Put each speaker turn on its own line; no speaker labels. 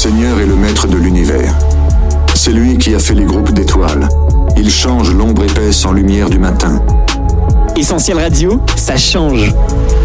Seigneur est le maître de l'univers. C'est lui qui a fait les groupes d'étoiles. Il change l'ombre épaisse en lumière du matin.
Essentiel Radio, ça change.